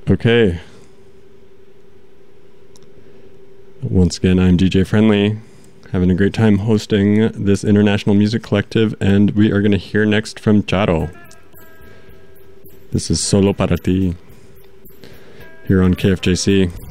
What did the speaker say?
Okay. Once again, I'm DJ Friendly, having a great time hosting this international music collective, and we are going to hear next from Charo. This is Solo Para Ti, here on KFJC.